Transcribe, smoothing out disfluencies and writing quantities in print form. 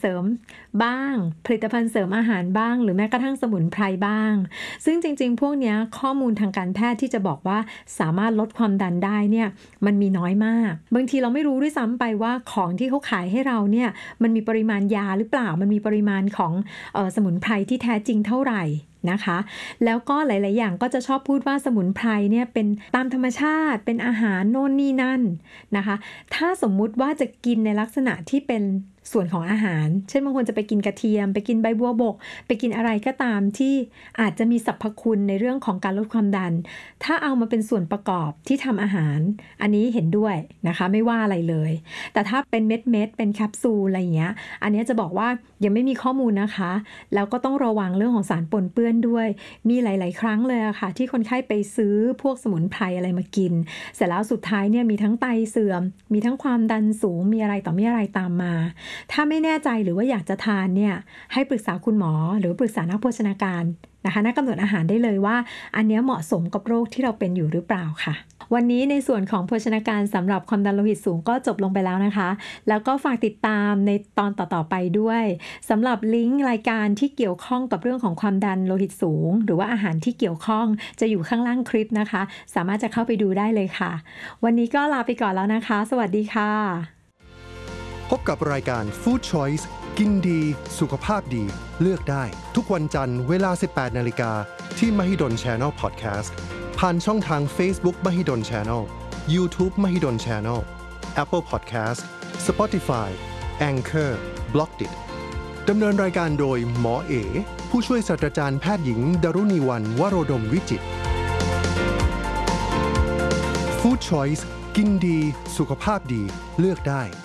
สริมบ้างผลิตภัณฑ์เสริมอาหารบ้างหรือแม้กระทั่งสมุนไพรบ้างซึ่งจริงๆพวกนี้ข้อมูลทางการแพทย์ที่จะบอกว่าสามารถลดความดันได้เนี่ยมันมีน้อยมากบางทีเราไม่รู้ด้วยซ้ำไปว่าของที่เขาขายให้เราเนี่ยมันมีปริมาณยาหรือเปล่ามันมีปริมาณของสมุนไพรที่แท้จริงเท่าไหร่นะคะแล้วก็หลายๆอย่างก็จะชอบพูดว่าสมุนไพรเนี่ยเป็นตามธรรมชาติเป็นอาหารโน่นนี่นั่นนะคะถ้าสมมุติว่าจะกินในลักษณะที่เป็นส่วนของอาหารเช่นบางคนจะไปกินกระเทียมไปกินใบบัวบกไปกินอะไรก็ตามที่อาจจะมีสรรพคุณในเรื่องของการลดความดันถ้าเอามาเป็นส่วนประกอบที่ทำอาหารอันนี้เห็นด้วยนะคะไม่ว่าอะไรเลยแต่ถ้าเป็นเม็ดเป็นแคปซูลอะไรอย่างเงี้ยอันนี้จะบอกว่ายังไม่มีข้อมูลนะคะแล้วก็ต้องระวังเรื่องของสารปนเปื้อนด้วยมีหลายๆครั้งเลยอะค่ะที่คนไข้ไปซื้อพวกสมุนไพรอะไรมากินเสร็จแล้วสุดท้ายเนี่ยมีทั้งไตเสื่อมมีทั้งความดันสูงมีอะไรต่อมีอะไรตามมาถ้าไม่แน่ใจหรือว่าอยากจะทานเนี่ยให้ปรึกษาคุณหมอหรือปรึกษานักโภชนาการนะคะนักกำหนดอาหารได้เลยว่าอันนี้เหมาะสมกับโรคที่เราเป็นอยู่หรือเปล่าค่ะวันนี้ในส่วนของโภชนาการสำหรับความดันโลหิตสูงก็จบลงไปแล้วนะคะแล้วก็ฝากติดตามในตอนต่อๆไปด้วยสำหรับลิงก์รายการที่เกี่ยวข้องกับเรื่องของความดันโลหิตสูงหรือว่าอาหารที่เกี่ยวข้องจะอยู่ข้างล่างคลิปนะคะสามารถจะเข้าไปดูได้เลยค่ะวันนี้ก็ลาไปก่อนแล้วนะคะสวัสดีค่ะพบกับรายการ Food Choice กินดีสุขภาพดีเลือกได้ทุกวันจันทร์เวลา 18 นาฬิกาที่ Mahidol Channel Podcast ผ่านช่องทาง Facebook Mahidol Channel YouTube Mahidol Channel Apple Podcast Spotify Anchor Blockdit ดำเนินรายการโดยหมอเอผู้ช่วยศาสตราจารย์แพทย์หญิงดรุณีวรรณวโรดมวิจิตร Food Choice กินดีสุขภาพดีเลือกได้